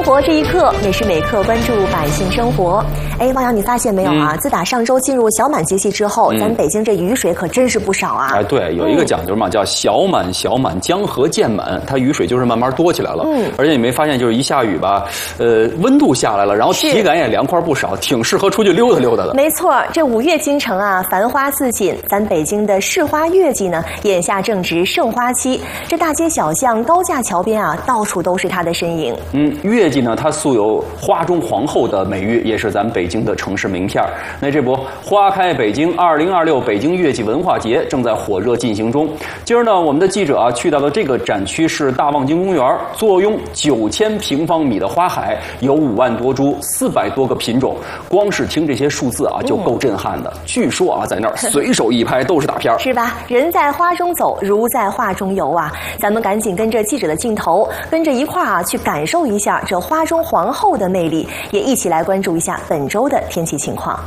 活这一刻，每时每刻关注百姓生活。哎，汪洋，你发现没有啊？自打上周进入小满节气之后，咱北京这雨水可真是不少啊。 哎，对，有一个讲究嘛，叫小满小满，江河渐满，它雨水就是慢慢多起来了。而且你没发现，就是一下雨吧，温度下来了，然后体感也凉快不少，挺适合出去溜达溜达的。 没错，这五月京城啊，繁花似锦，咱北京的市花月季呢，眼下正值盛花期，这大街小巷、高架桥边啊，到处都是它的身影。 月季呢，它素有花中皇后的美誉，也是咱北京的城市名片。那这不，花开北京2026北京月季文化节正在火热进行中。今儿呢，我们的记者啊去到了这个展区是大望京公园，坐拥9000平方米的花海，有5万多株，400多个品种。光是听这些数字啊，就够震撼的。据说啊，在那儿随手一拍都是大片儿， 是吧？人在花中走，如在画中游啊！咱们赶紧跟着记者的镜头，跟着一块儿啊去感受一下这花中皇后的魅力，也一起来关注一下本周的天气情况。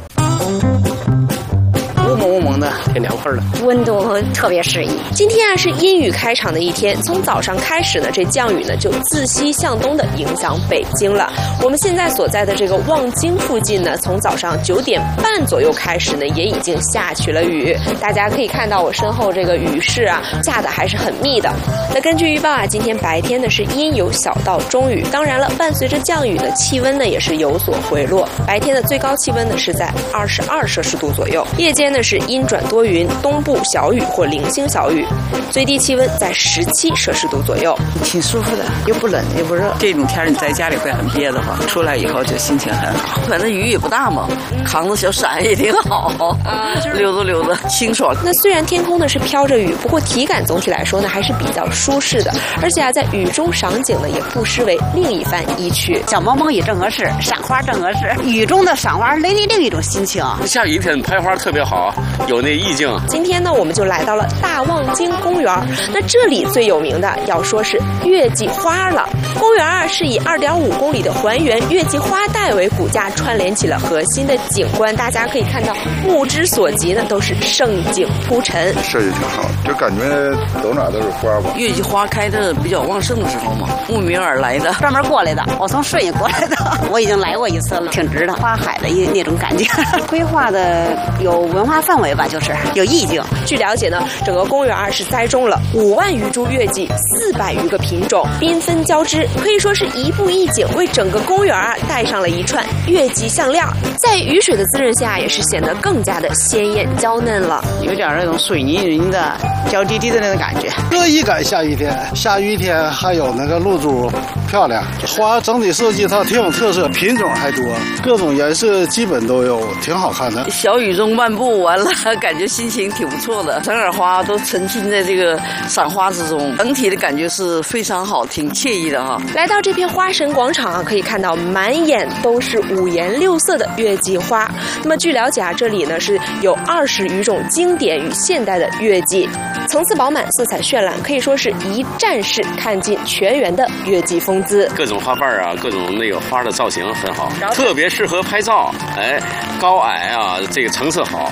雾蒙的，挺凉快的， 温度特别适宜。 今天啊是阴雨开场的一天，从早上开始呢，这降雨呢就自西向东的影响北京了。我们现在所在的这个望京附近呢，从早上9点半左右开始呢，也已经下起了雨。大家可以看到我身后这个雨势啊，下的还是很密的。那根据预报啊，今天白天呢是阴有小到中雨，当然了，伴随着降雨的气温呢也是有所回落。白天的最高气温呢是在22摄氏度左右，夜间呢是阴转多云，东部小雨或零星小雨，最低气温在17摄氏度左右， 挺舒服的，又不冷又不热。这种天你在家里会很憋得慌，出来以后就心情很好。反正雨也不大嘛，扛着小伞也挺好溜达溜达，清爽。 那虽然天空呢是飘着雨，不过体感总体来说呢还是比较舒适的，而且啊在雨中赏景呢也不失为另一番意趣。 小蒙蒙也正合适，赏花正合适，雨中的赏花另一种心情。 下雨天拍花特别好，有那意境。 今天呢，我们就来到了大望京公园。那这里最有名的要说是月季花了。公园啊是以2.5公里的还原月季花带为骨架，串联起了核心的景观。大家可以看到，目之所及呢都是盛景铺陈， 设计挺好，就感觉走哪都是花吧。 月季花开的比较旺盛的时候嘛，慕名而来的， 专门过来的。我从顺义过来的，我已经来过一次了，挺值的。花海的那种感觉，规划的有文化氛围吧，就是有意境。 据了解呢，整个公园是栽种了5万余株月季，400余个品种，缤纷交织，可以说是一步一景，为整个公园带上了一串月季项链。在雨水的滋润下，也是显得更加的鲜艳娇嫩了， 有点那种水泥人的娇滴滴的那种感觉。 乐意赶下雨天，下雨天还有那个露珠漂亮，花整体设计它挺有特色，品种还多，各种颜色基本都有，挺好看的。 小雨中漫步完了，感觉心情挺不错的，整耳花都沉浸在这个赏花之中，整体的感觉是非常好，挺惬意的哈。 来到这片花神广场啊，可以看到满眼都是5颜6色的月季花。那么据了解啊，这里呢是有20余种经典与现代的月季，层次饱满，色彩绚烂，可以说是一站式看尽全园的月季风姿。 各种花瓣啊，各种那个花的造型很好，特别适合拍照。哎，高矮啊，这个层次好。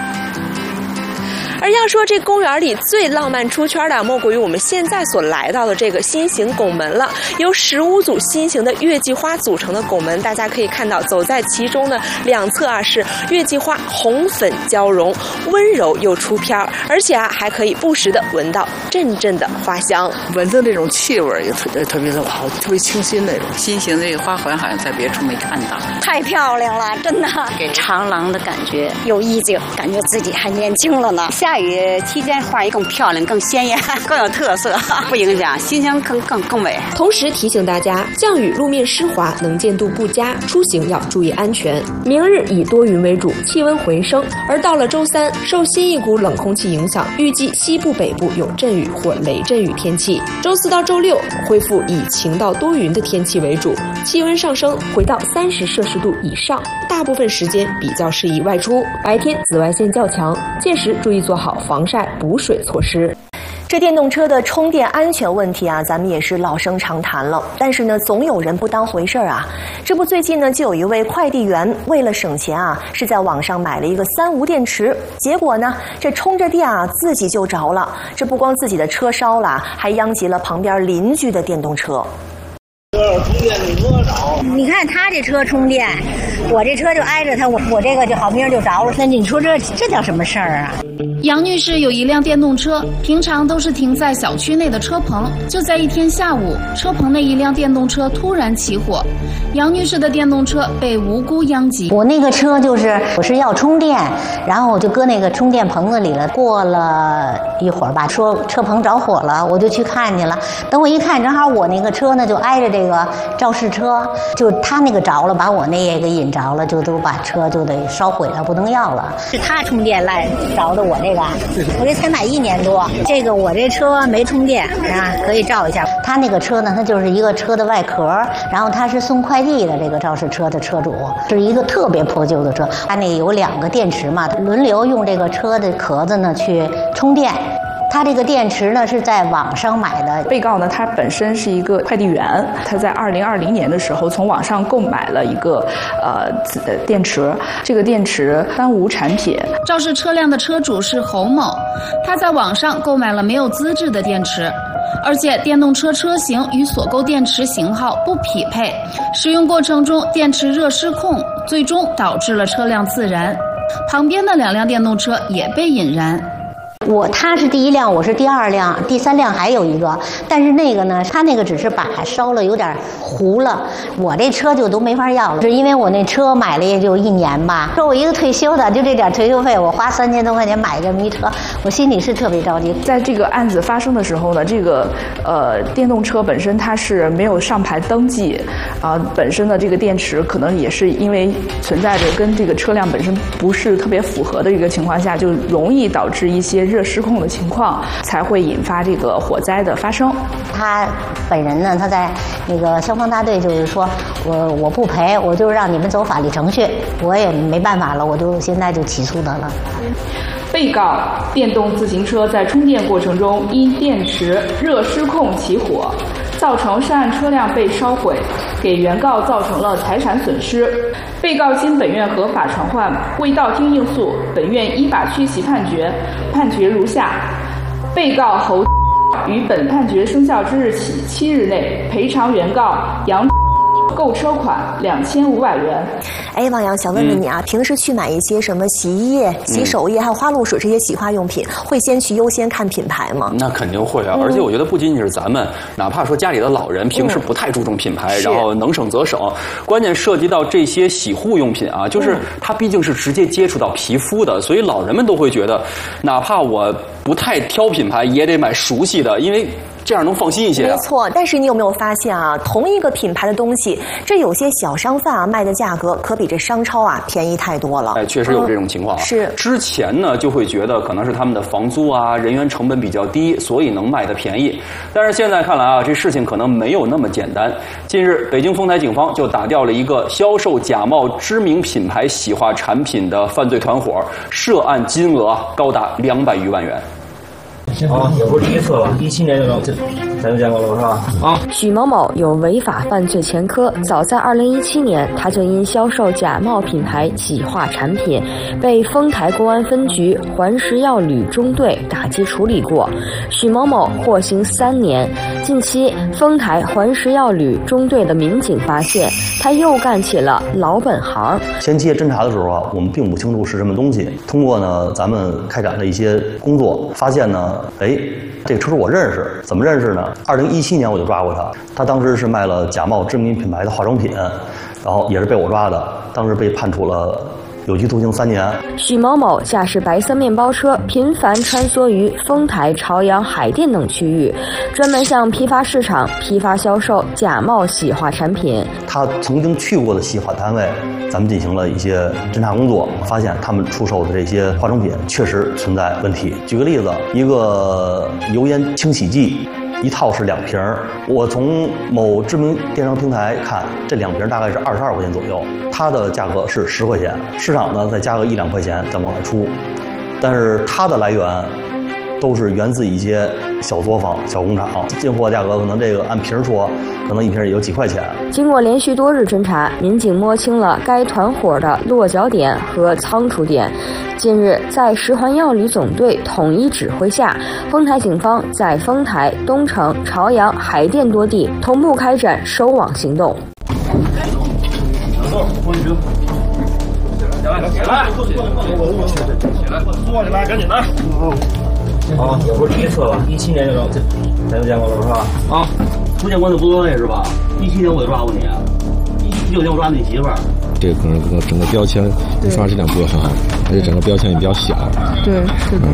而要说这公园里最浪漫出圈的，莫过于我们现在所来到的这个心形拱门了。由15组心形的月季花组成的拱门，大家可以看到，走在其中的两侧啊是月季花红粉交融，温柔又出片，而且啊还可以不时的闻到阵阵的花香， 闻着那种气味也特别的好，特别清新那种。心形这个花环好像在别处没看到， 太漂亮了，真的给长廊的感觉有意境，感觉自己还年轻了呢。 下雨期间花也更漂亮、更鲜艳、更有特色，不影响，心情更美。 同时提醒大家，降雨路面湿滑，能见度不佳，出行要注意安全。明日以多云为主，气温回升，而到了周3，受新一股冷空气影响，预计西部北部有阵雨或雷阵雨天气。周4到周6恢复以晴到多云的天气为主，气温上升回到30摄氏度以上，大部分时间比较适宜外出。白天紫外线较强，届时注意做好防晒补水措施。 这电动车的充电安全问题啊，咱们也是老生常谈了。但是呢，总有人不当回事啊。这不，最近呢，就有一位快递员为了省钱啊，是在网上买了一个3无电池，结果呢，这充着电啊，自己就着了。这不光自己的车烧了，还殃及了旁边邻居的电动车。 你看他这车充电，我这车就挨着他，我这个就好明儿就着了。那你说这叫什么事儿啊？ 杨女士有一辆电动车，平常都是停在小区内的车棚。就在一天下午，车棚内一辆电动车突然起火，杨女士的电动车被无辜殃及。 我那个车我是要充电，然后我就搁那个充电棚子里了。过了一会儿吧，说车棚着火了，我就去看去了。等我一看，正好我那个车呢就挨着这个肇事车，就他那个着了，把我那也给引着了，就都把车就得烧毁了，不能要了。是他充电赖着的我这个，我这才买1年多，这个我这车没充电啊，可以照一下。他那个车呢，它就是一个车的外壳，然后他是送快递的这个肇事车的车主，是一个特别破旧的车，他那有2个电池嘛，轮流用这个车的壳子呢去充电。他这个电池呢是在网上买的。 被告呢，他本身是一个快递员，他在2020年的时候从网上购买了一个电池，这个电池单无产品。 肇事车辆的车主是侯某，他在网上购买了没有资质的电池，而且电动车车型与所购电池型号不匹配，使用过程中电池热失控，最终导致了车辆自燃。旁边的2辆电动车也被引燃。 他是第1辆，我是第2辆，第3辆还有一个，但是那个呢，他那个只是把烧了有点糊了，我这车就都没法要了，是因为我那车买了也就1年吧。说我一个退休的，就这点退休费，我花3000多块钱买这么一车，我心里是特别着急。 在这个案子发生的时候呢，这个电动车本身它是没有上牌登记，本身的这个电池可能也是因为存在着跟这个车辆本身不是特别符合的一个情况下，就容易导致一些热失控的情况，才会引发这个火灾的发生。 他本人呢，他在那个消防大队就是说，我不赔，我就让你们走法律程序，我也没办法了，我就现在就起诉他了。 被告电动自行车在充电过程中因电池热失控起火，造成涉案车辆被烧毁，给原告造成了财产损失。被告经本院合法传唤，未到庭应诉，本院依法缺席判决。判决如下：被告侯于本判决生效之日起7日内赔偿原告杨购车款2500元。 王洋，想问问你啊，平时去买一些什么洗衣液、洗手液还有花露水这些洗化用品，会先去优先看品牌吗？ 那肯定会啊，而且我觉得不仅仅是咱们，哪怕说家里的老人平时不太注重品牌，然后能省则省，关键涉及到这些洗护用品啊，就是它毕竟是直接接触到皮肤的，所以老人们都会觉得，哪怕我不太挑品牌，也得买熟悉的，因为这样能放心一些。 没错，但是你有没有发现啊，同一个品牌的东西，这有些小商贩啊卖的价格可比这商超啊便宜太多了。 确实有这种情况。 是之前呢就会觉得可能是他们的房租啊、人员成本比较低，所以能卖得便宜。但是现在看来啊，这事情可能没有那么简单。近日，北京丰台警方就打掉了一个销售假冒知名品牌洗化产品的犯罪团伙，涉案金额高达200余万元。 也不是第一次了，17年咱就见过了是吧？ 许某某有违法犯罪前科，早在2017年，他就因销售假冒品牌洗化产品，被丰台公安分局环食药旅中队打击处理过。许某某获刑3年。近期，丰台环食药旅中队的民警发现，他又干起了老本行。 前期侦查的时候啊，我们并不清楚是什么东西。通过呢，咱们开展了一些工作，发现呢，这个车主我认识，怎么认识呢？2017年我就抓过他，他当时是卖了假冒知名品牌的化妆品，然后也是被我抓的，当时被判处了有期徒刑3年。 许某某驾驶白色面包车频繁穿梭于丰台、朝阳、海淀等区域，专门向批发市场批发销售假冒洗化产品。 他曾经去过的洗化单位，咱们进行了一些侦查工作，发现他们出售的这些化妆品确实存在问题。举个例子，一个油烟清洗剂一套是2瓶，我从某知名电商平台看，这2瓶大概是22块钱左右，它的价格是10块钱，市场呢再加个1-2块钱再往外出，但是它的来源都是源自一些小作坊、小工厂，进货价格可能这个按瓶说，可能一瓶也有几块钱。 经过连续多日侦查，民警摸清了该团伙的落脚点和仓储点。近日，在十环药旅总队统一指挥下，丰台警方在丰台、东城、朝阳、海淀多地同步开展收网行动。 起来，坐起来，赶紧的。啊，也不是第一次了，17年咱就见过了是吧？啊，不见过就不作为是吧？17年我就抓过你，19年我抓你媳妇儿。 这个可能整个标签刷质量不会很好，而且整个标签也比较小。 对，是的。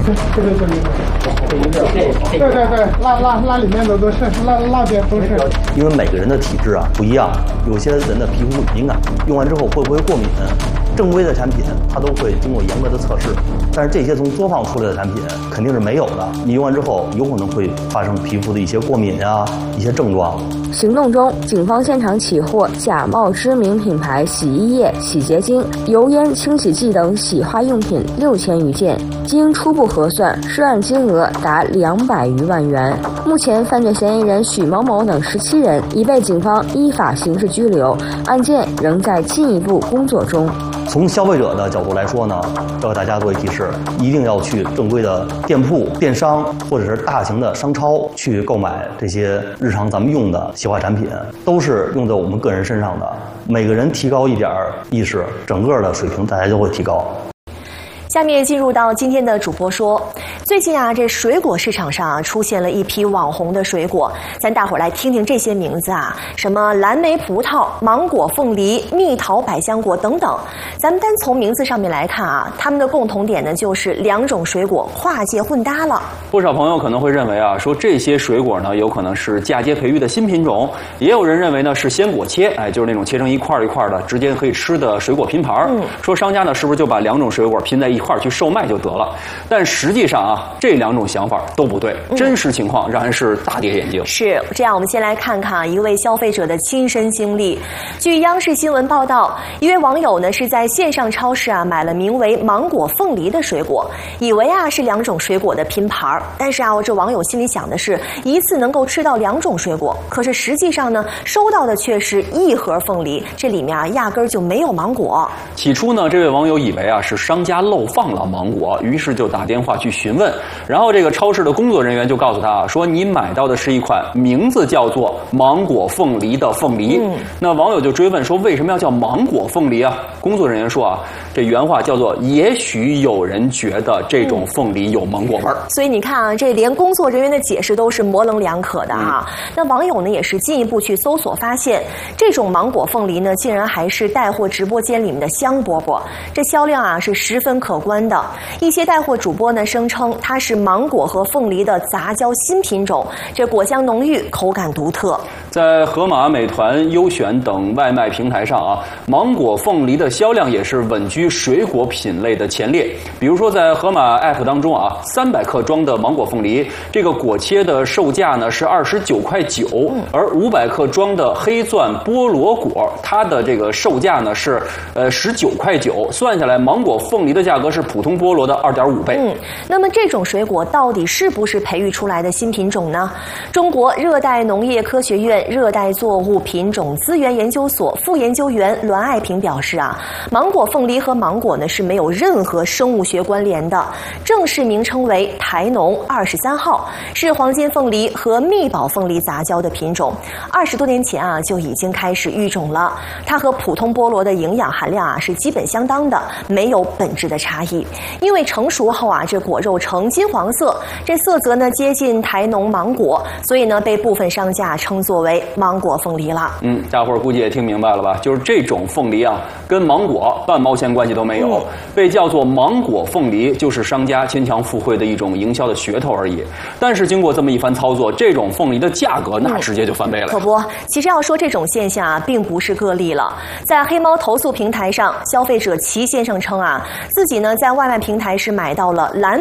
对，拉里面的都是拉边都是。 因为每个人的体质啊不一样，有些人的皮肤敏感，用完之后会不会过敏？正规的产品它都会经过严格的测试，但是这些从作坊出来的产品肯定是没有的。你用完之后有可能会发生皮肤的一些过敏啊，一些症状。 行动中，警方现场起获假冒知名品牌洗衣液、洗洁精、油烟清洗剂等洗化用品6000余件，经初步核算，涉案金额达200余万元。目前，犯罪嫌疑人许某某等17人已被警方依法刑事拘留，案件仍在进一步工作中。 从消费者的角度来说呢，要给大家做一提示，一定要去正规的店铺、电商或者是大型的商超去购买这些日常咱们用的洗化产品，都是用在我们个人身上的。每个人提高一点意识，整个的水平大家就会提高。 下面进入到今天的主播说，最近啊，这水果市场上出现了一批网红的水果，咱大伙儿来听听这些名字啊，什么蓝莓葡萄、芒果凤梨、蜜桃百香果等等。咱们单从名字上面来看啊，他们的共同点呢就是2种水果跨界混搭了。 不少朋友可能会认为啊，说这些水果呢有可能是嫁接培育的新品种，也有人认为呢是鲜果切，就是那种切成一块一块的，直接可以吃的水果拼盘。说商家呢是不是就把2种水果拼在一块去售卖就得了？但实际上啊，这2种想法都不对，真实情况让人是大跌眼镜。 是这样，我们先来看看一位消费者的亲身经历。据央视新闻报道，一位网友呢是在线上超市啊买了名为芒果凤梨的水果，以为啊是2种水果的拼盘，但是啊这网友心里想的是一次能够吃到2种水果，可是实际上呢收到的却是1盒凤梨，这里面啊压根儿就没有芒果。 起初呢，这位网友以为啊是商家漏放了芒果，于是就打电话去询问，然后这个超市的工作人员就告诉他啊，说你买到的是一款名字叫做芒果凤梨的凤梨。那网友就追问说为什么要叫芒果凤梨啊？工作人员说啊，这原话叫做也许有人觉得这种凤梨有芒果味儿。 所以你看啊，这连工作人员的解释都是模棱两可的啊。那网友呢也是进一步去搜索发现，这种芒果凤梨呢竟然还是带货直播间里面的香饽饽，这销量啊是十分可观的。一些带货主播呢声称它是芒果和凤梨的杂交新品种，这果香浓郁，口感独特。 在盒马、美团、优选等外卖平台上啊，芒果凤梨的销量也是稳居水果品类的前列。比如说在盒马 App 当中啊，300克装的芒果凤梨，这个果切的售价呢是29.9块，而500克装的黑钻菠萝果，它的这个售价呢是19.9块，算下来芒果凤梨的价格是普通菠萝的2.5倍。 那么这种水果到底是不是培育出来的新品种呢？中国热带农业科学院热带作物品种资源研究所副研究员栾爱平表示啊，芒果凤梨和芒果呢是没有任何生物学关联的，正式名称为台农23号，是黄金凤梨和蜜宝凤梨杂交的品种。20多年前啊就已经开始育种了，它和普通菠萝的营养含量啊是基本相当的，没有本质的差异。因为成熟后啊，这果肉呈金黄色，这色泽呢接近台农芒果，所以呢被部分商家称作为芒果凤梨了。 大伙儿估计也听明白了吧？就是这种凤梨啊，跟芒果半毛钱关系都没有，被叫做芒果凤梨，就是商家牵强附会的一种营销的噱头而已。但是经过这么一番操作，这种凤梨的价格那直接就翻倍了。 可不，其实要说这种现象啊，并不是个例了。在黑猫投诉平台上，消费者齐先生称啊，自己呢在外卖平台是买到了蓝莓葡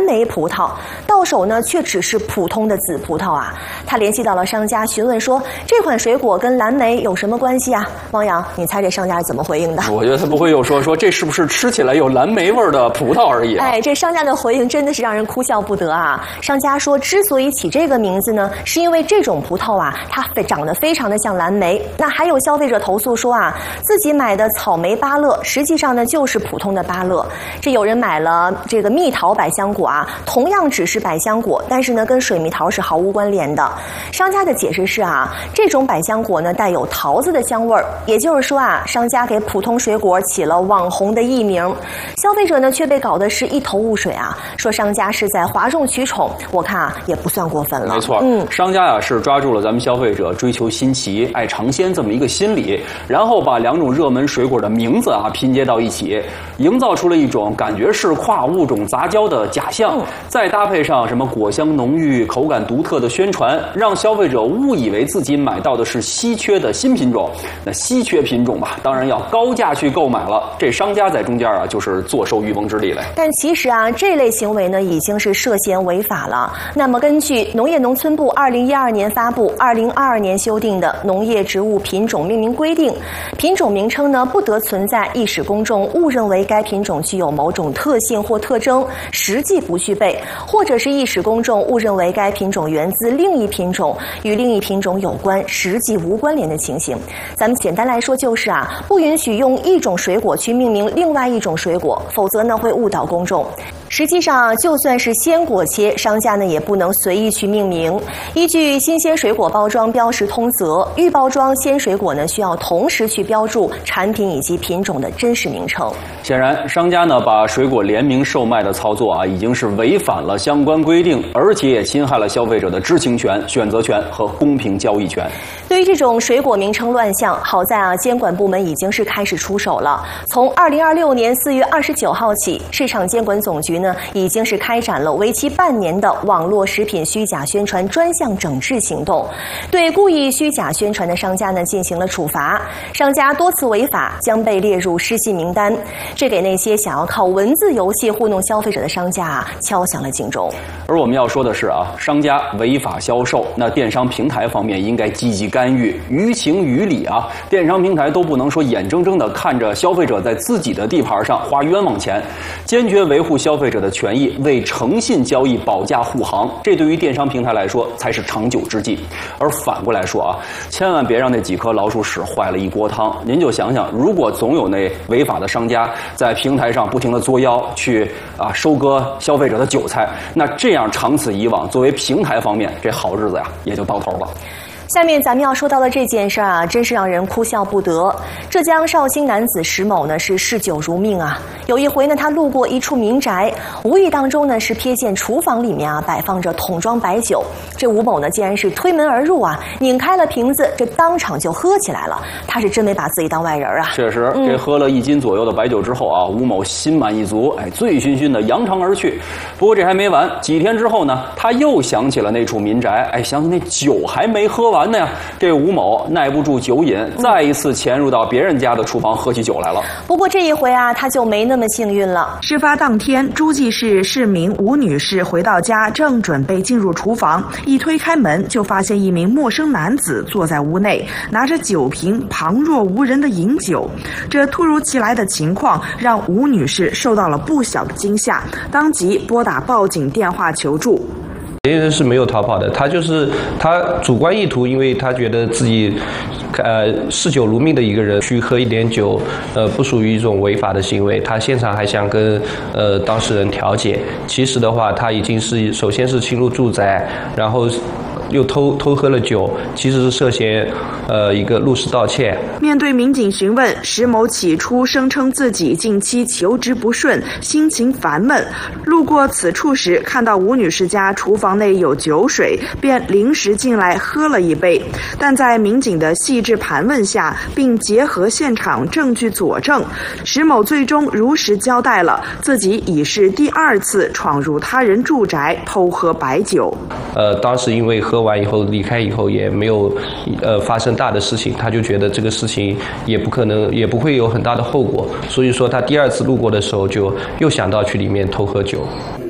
葡萄，到手呢却只是普通的紫葡萄啊。他联系到了商家，询问说这款水果跟蓝莓有什么关系啊？汪洋，你猜这商家是怎么回应的？ 我觉得他不会又说这是不是吃起来有蓝莓味的葡萄而已、啊。 哎，这商家的回应真的是让人哭笑不得啊！商家说，之所以起这个名字呢，是因为这种葡萄啊，它长得非常的像蓝莓。那还有消费者投诉说啊，自己买的草莓芭乐，实际上呢就是普通的芭乐。这有人买了这个蜜桃百香果啊，同样只是百香果，但是呢跟水蜜桃是毫无关联的。商家的解释是啊，这种百香果呢带有桃子的香味儿，也就是说啊，商家给普通水果起了网红的艺名，消费者呢却被搞得是一头雾水啊，说商家是在哗众取宠，我看啊也不算过分了。 没错，商家啊是抓住了咱们消费者追求新奇、爱尝鲜这么一个心理，然后把两种热门水果的名字啊拼接到一起，营造出了一种感觉是跨物种杂交的假象，再搭配上什么果香浓郁、口感独特的宣传，让消费者误以为自己买到的是稀缺的新品种。那稀缺品种吧，当然要高价去购买了。这商家在中间啊，就是坐收渔翁之利了。 但其实啊，这类行为呢，已经是涉嫌违法了。那么，根据农业农村部2012年发布、2022年修订的《农业植物品种命名规定》，品种名称呢，不得存在易使公众误认为该品种具有某种特性或特征，实际不具备，或者是易使公众误认为该品种源自另一品种，与另一品种有关，实际无关联的情形。咱们简单来说就是啊，不允许用一种水果去命名另外一种水果，否则呢会误导公众。实际上，就算是鲜果切，商家呢也不能随意去命名。依据《新鲜水果包装标识通则》，预包装鲜水果呢需要同时去标注产品以及品种的真实名称。 显然，商家呢把水果联名售卖的操作啊，已经是违反了相关规定，而且也侵害了消费者的知情权、选择权和公平交易权。 对于这种水果名称乱象，好在啊，监管部门已经是开始出手了。从2026年4月29号起，市场监管总局呢已经是开展了为期半年的网络食品虚假宣传专项整治行动，对故意虚假宣传的商家呢进行了处罚，商家多次违法将被列入失信名单。这给那些想要靠文字游戏糊弄消费者的商家啊敲响了警钟。 而我们要说的是啊，商家违法销售，那电商平台方面应该积极干预，于情于理啊，电商平台都不能说眼睁睁的看着消费者在自己的地盘上花冤枉钱，坚决维护消费者的权益，为诚信交易保驾护航，这对于电商平台来说才是长久之计。而反过来说啊，千万别让那几颗老鼠屎坏了一锅汤。您就想想，如果总有那违法的商家在平台上不停的作妖，去收割消费者的韭菜，那这样长此以往，作为平台方面，这好日子呀也就到头了。 下面咱们要说到的这件事啊，真是让人哭笑不得。浙江绍兴男子石某呢是嗜酒如命啊。有一回呢，他路过一处民宅，无意当中呢是瞥见厨房里面啊摆放着桶装白酒。这吴某呢竟然是推门而入啊，拧开了瓶子，这当场就喝起来了。他是真没把自己当外人啊。 确实，这喝了1斤左右的白酒之后啊，吴某心满意足，醉醺醺的扬长而去。不过这还没完，几天之后呢，他又想起了那处民宅，想起那酒还没喝完呢呀。这吴某耐不住酒瘾，再一次潜入到别人家的厨房喝起酒来了。 不过这一回啊，他就没那么幸运了。 事发当天，诸暨市市民吴女士回到家，正准备进入厨房，一推开门就发现一名陌生男子坐在屋内，拿着酒瓶旁若无人的饮酒。这突如其来的情况让吴女士受到了不小的惊吓，当即拨打报警电话求助。 嫌疑人是没有逃跑的，他主观意图，因为他觉得自己嗜酒如命的一个人去喝一点酒，不属于一种违法的行为。他现场还想跟当事人调解，其实的话，他已经是首先是侵入住宅，然后又偷喝了酒，其实是涉嫌一个入室盗窃。 面对民警询问，石某起初声称自己近期求职不顺，心情烦闷，路过此处时看到吴女士家厨房内有酒水，便临时进来喝了一杯。但在民警的细致盘问下，并结合现场证据佐证，石某最终如实交代了自己已是第2次闯入他人住宅偷喝白酒。 当时因为喝完以后离开以后也没有发生大的事情，他就觉得这个事情也不可能也不会有很大的后果，所以说他第2次路过的时候就又想到去里面偷喝酒。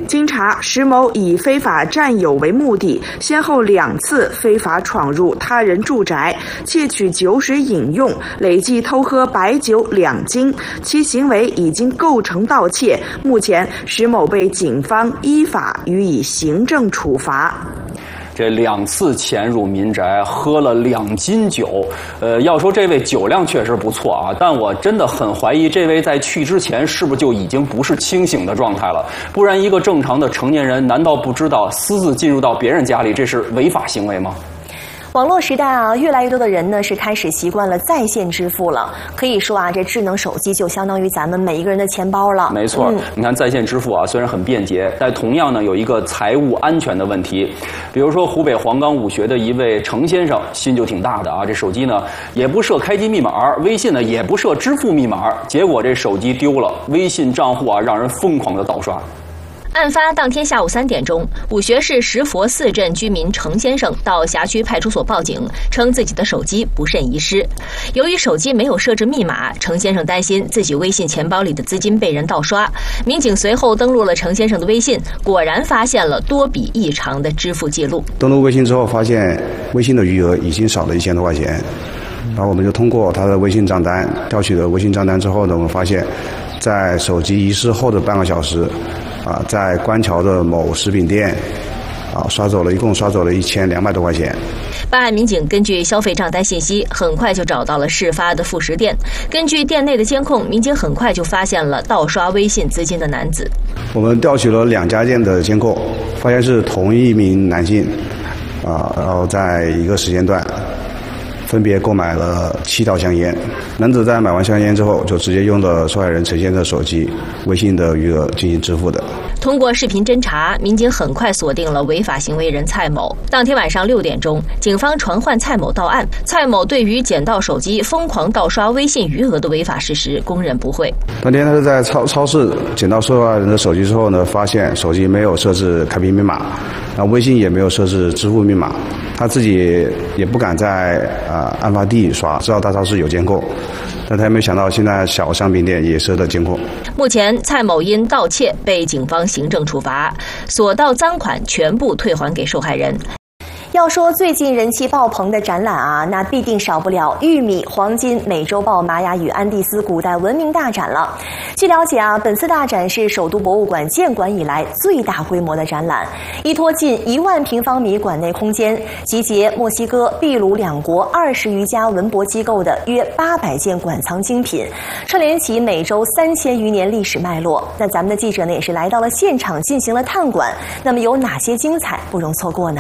经查，石某以非法占有为目的，先后2次非法闯入他人住宅，窃取酒水饮用，累计偷喝白酒2斤，其行为已经构成盗窃。目前，石某被警方依法予以行政处罚。 这2次潜入民宅，喝了2斤酒。要说这位酒量确实不错啊，但我真的很怀疑这位在去之前是不是就已经不是清醒的状态了？不然一个正常的成年人，难道不知道私自进入到别人家里，这是违法行为吗？ 网络时代啊，越来越多的人呢是开始习惯了在线支付了。可以说啊，这智能手机就相当于咱们每一个人的钱包了。 没错，你看在线支付啊，虽然很便捷，但同样呢有一个财务安全的问题。比如说湖北黄冈武学的一位程先生，心就挺大的啊，这手机呢也不设开机密码，微信呢也不设支付密码，结果这手机丢了，微信账户啊让人疯狂的盗刷。 案发当天下午3点钟，武学市石佛寺镇居民程先生到辖区派出所报警，称自己的手机不慎遗失。由于手机没有设置密码，程先生担心自己微信钱包里的资金被人盗刷。民警随后登录了程先生的微信，果然发现了多笔异常的支付记录。 登录微信之后，发现微信的余额已经少了1000多块钱。然后我们就通过他的微信账单调取了微信账单之后呢，我们发现，在手机遗失后的半个小时。在官桥的某食品店，一共刷走了1200多块钱。 办案民警根据消费账单信息，很快就找到了事发的副食店。根据店内的监控，民警很快就发现了盗刷微信资金的男子。 我们调取了2家店的监控，发现是同一名男性，然后在一个时间段。分别购买了7套香烟，男子在买完香烟之后，就直接用了受害人陈先生的手机、微信的余额进行支付的。 通过视频侦查，民警很快锁定了违法行为人蔡某。当天晚上6点钟，警方传唤蔡某到案。蔡某对于捡到手机、疯狂盗刷微信余额的违法事实供认不讳。 当天他是在超市捡到受害人的手机之后呢，发现手机没有设置开屏密码，微信也没有设置支付密码，他自己也不敢在案发地刷，知道大超市有监控，但他也没想到现在小商品店也设了监控。 目前蔡某因盗窃被警方行政处罚，所盗赃款全部退还给受害人。 要说最近人气爆棚的展览啊，那必定少不了玉米、黄金、美洲豹、玛雅与安第斯古代文明大展了。据了解啊，本次大展是首都博物馆建馆以来最大规模的展览，依托近1万平方米馆内空间，集结墨西哥、秘鲁2国20余家文博机构的约800件馆藏精品，串联起美洲3000余年历史脉络。那咱们的记者呢，也是来到了现场进行了探馆。那么有哪些精彩不容错过呢？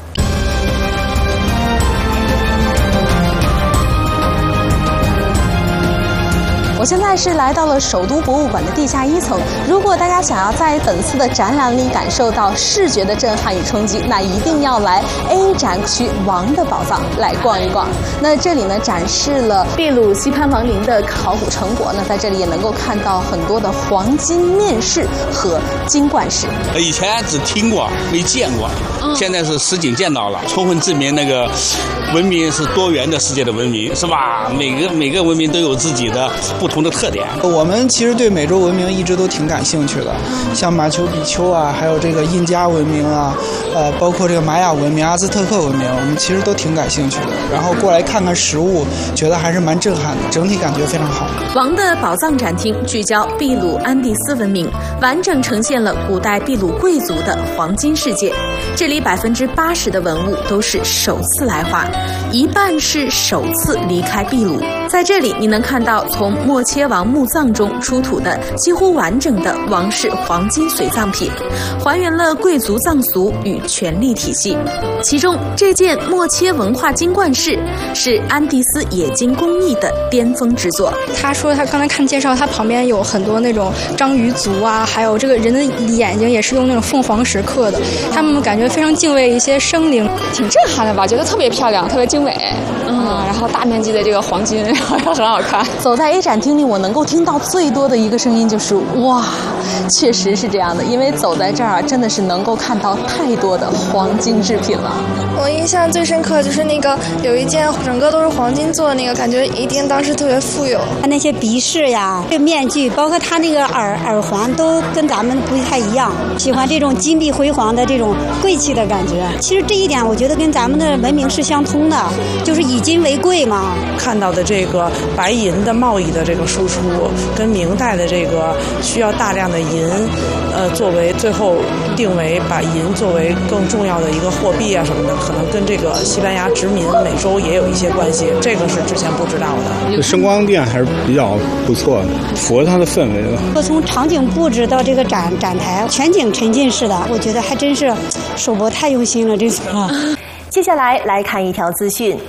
我现在是来到了首都博物馆的地下1层。如果大家想要在本次的展览里感受到视觉的震撼与冲击，那一定要来 A 展区王的宝藏来逛一逛。那这里呢展示了秘鲁西潘王陵的考古成果，那在这里也能够看到很多的黄金面饰和金冠饰。 以前只听过没见过，现在是实景见到了，充分证明那个文明是多元的世界的文明，是吧？每个文明都有自己的不同的特点。 我们其实对美洲文明一直都挺感兴趣的，像马丘比丘啊，还有这个印加文明啊，包括这个玛雅文明、阿兹特克文明，我们其实都挺感兴趣的。然后过来看看实物，觉得还是蛮震撼的，整体感觉非常好。 王的宝藏展厅聚焦秘鲁安第斯文明，完整呈现了古代秘鲁贵族的黄金世界。这里80%的文物都是首次来华，一半是首次离开秘鲁。在这里，你能看到从莫切王墓葬中出土的几乎完整的王室黄金随葬品，还原了贵族葬俗与权力体系。其中，这件莫切文化金冠饰是安第斯冶金工艺的巅峰之作。 他说他刚才看介绍，他旁边有很多那种章鱼足啊，还有这个人的眼睛也是用那种凤凰石刻的，他们感觉非常敬畏一些生灵，挺震撼的吧？觉得特别漂亮，特别精美。 然后大面积的这个黄金，很好看。 走在 A 展厅里，我能够听到最多的一个声音就是哇，确实是这样的，因为走在这儿真的是能够看到太多的黄金制品了。 我印象最深刻就是那个有一件整个都是黄金做的那个，感觉一定当时特别富有。 那些鼻饰呀、这面具，包括他那个耳环，都跟咱们不太一样。喜欢这种金碧辉煌的这种贵气的感觉。其实这一点我觉得跟咱们的文明是相通的，就是以金为贵嘛。 看到的这个白银的贸易的这个输出，跟明代的这个需要大量的银，作为最后定为把银作为更重要的一个货币啊什么的，可能跟这个西班牙殖民美洲也有一些关系，这个是之前不知道的。 声光电还是比较不错的，符合它的氛围了。 从场景布置到这个展台，全景沉浸式的，我觉得还真是首博太用心了这次啊。 接下来来看一条资讯。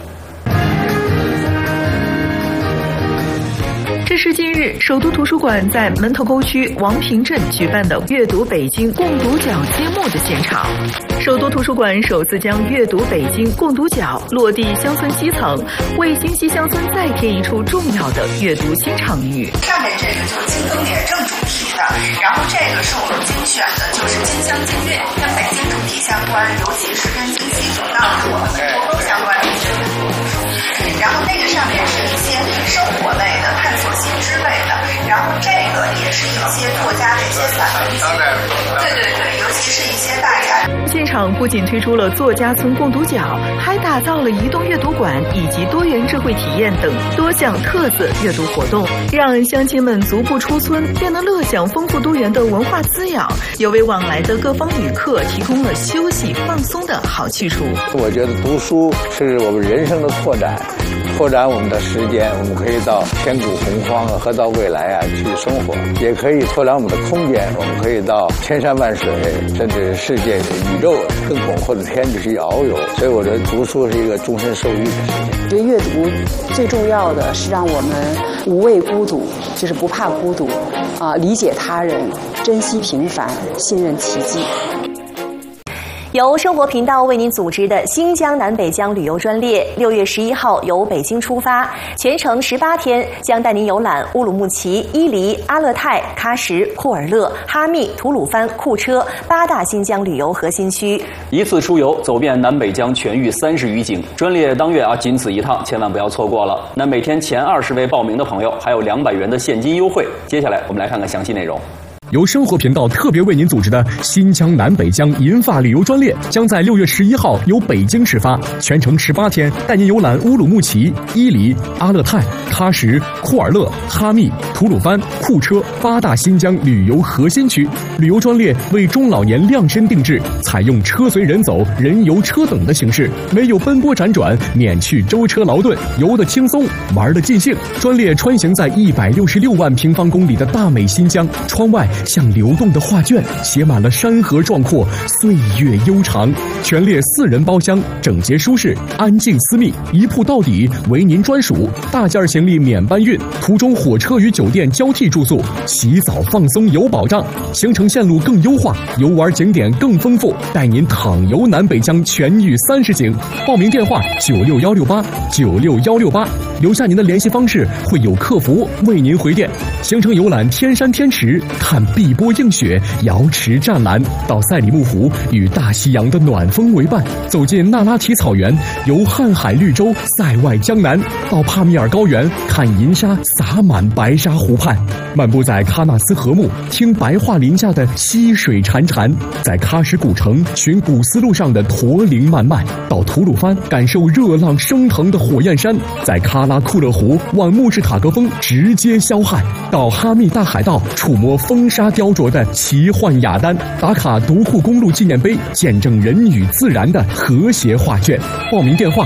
这是近日首都图书馆在门头沟区王平镇举办的阅读北京共读角揭幕的现场。首都图书馆首次将阅读北京共读角落地乡村基层，为新溪乡村再添一处重要的阅读新场域。 上面这个就是京灯联政主题的，然后这个是我们精选的，就是京乡近悦，跟北京主题相关，尤其是跟京西走道和我们门头沟相关的一些阅读书。然后那个上面是一些生活类的、探索新知类的，然后这个也是一些作家的一些散文集，对，尤其是一些大家。 现场不仅推出了作家村共读角，还打造了移动阅读馆以及多元智慧体验等多项特色阅读活动，让乡亲们足不出村便能乐享丰富多元的文化滋养，又为往来的各方旅客提供了休息放松的好去处。 我觉得读书是我们人生的拓展我们的时间，我们可以到千古洪荒和到未来去生活，也可以拓展我们的空间，我们可以到千山万水，甚至世界宇宙更广阔的天地去遨游。所以我觉得读书是一个终身受益的事情。 我觉得阅读最重要的是让我们无畏孤独，就是不怕孤独，理解他人，珍惜平凡，信任奇迹。 由生活频道为您组织的新疆南北疆旅游专列，6月11号由北京出发，全程18天，将带您游览乌鲁木齐、伊犁、阿勒泰、喀什、库尔勒、哈密、吐鲁番、库车8大新疆旅游核心区。 一次出游走遍南北疆全域30余景，专列当月仅此一趟，千万不要错过了。那每天前20位报名的朋友还有200元的现金优惠。接下来我们来看看详细内容。 由生活频道特别为您组织的新疆南北疆银发旅游专列将在6月11号由北京始发，全程18天，带您游览乌鲁木齐、伊犁、阿勒泰、喀什、库尔勒、哈密、吐鲁番、库车8大新疆旅游核心区。旅游专列为中老年量身定制，采用车随人走、人游车等的形式，没有奔波辗转，免去舟车劳顿，游得轻松，玩得尽兴。专列穿行在166万平方公里的大美新疆，窗外像流动的画卷，写满了山河壮阔，岁月悠长。全列4人包厢，整洁舒适，安静私密，一铺到底，为您专属。大件行李免搬运，途中火车与酒店交替住宿，洗澡放松有保障。行程线路更优化，游玩景点更丰富，带您淌游南北疆全域30景。报名电话96168，留下您的联系方式，会有客服为您回电。行程游览天山天池，看碧波映雪，瑶池湛蓝，到赛里木湖与大西洋的暖风为伴，走进那拉提草原，游瀚海绿洲，塞外江南，到帕米尔高原，看银沙洒满白沙湖畔，漫步在喀纳斯河木，听白桦林下的溪水潺潺，在喀什古城寻古丝路上的驼铃漫漫，到吐鲁番感受热浪升腾的火焰山，在喀拉库勒湖望穆士塔格峰直接消汗，到哈密大海道触摸风沙雕琢的奇幻雅丹，打卡独库公路纪念碑，见证人与自然的和谐画卷。报名电话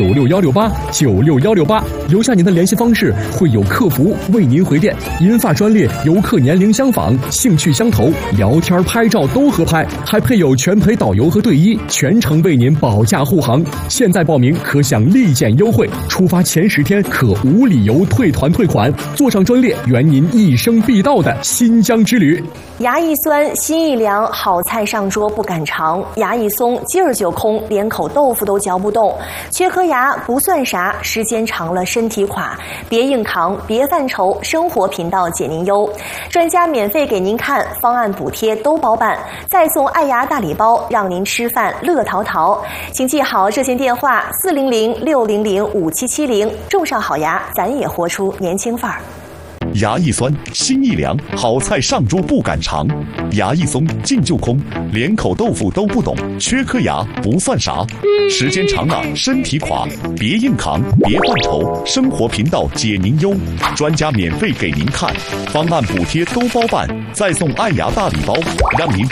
96168，留下您的联系方式，会有客服为您回电。银发专列游客年龄相仿，兴趣相投，聊天拍照都合拍，还配有全陪导游和队医，全程为您保驾护航。现在报名可享立减优惠，出发前10天天可无理由退团退款，坐上专列，圆您一生必到的新疆之旅。 牙一酸，心一凉，好菜上桌不敢尝。牙一松，劲儿就空，连口豆腐都嚼不动。缺颗牙不算啥，时间长了身体垮。别硬扛，别犯愁，生活频道解您忧。专家免费给您看，方案补贴都包办，再送爱牙大礼包，让您吃饭乐淘淘。请记好热线电话：400-600-5770，种上好牙，咱也活出年轻范儿。 牙一酸，心一凉，好菜上桌不敢尝。牙一松，劲就空，连口豆腐都不懂，缺颗牙不算啥。时间长了身体垮，别硬扛，别犯愁，生活频道解您忧。专家免费给您看，方案补贴都包办，再送爱牙大礼包，让您吃